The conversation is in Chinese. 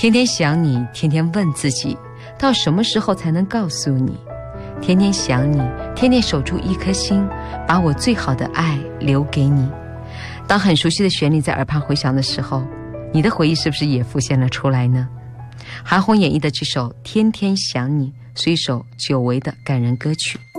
天天想你，天天问自己，到什么时候才能告诉你？天天想你，天天守住一颗心，把我最好的爱留给你。当很熟悉的旋律在耳旁回响的时候，你的回忆是不是也浮现了出来呢？韩红演绎的这首《天天想你》是一首久违的感人歌曲。